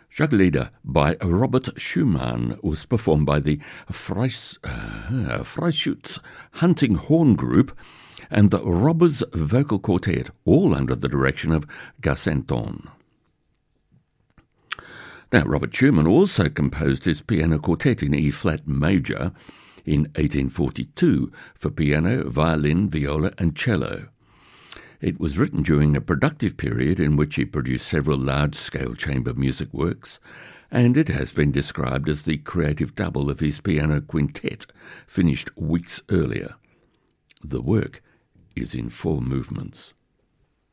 Jagdlieder by Robert Schumann was performed by the Freischütz Hunting Horn Group and the Robbers Vocal Quartet, all under the direction of Gus Anton. Now, Robert Schumann also composed his piano quartet in E-flat major in 1842 for piano, violin, viola and cello. It was written during a productive period in which he produced several large-scale chamber music works, and it has been described as the creative double of his piano quintet, finished weeks earlier. The work is in 4 movements.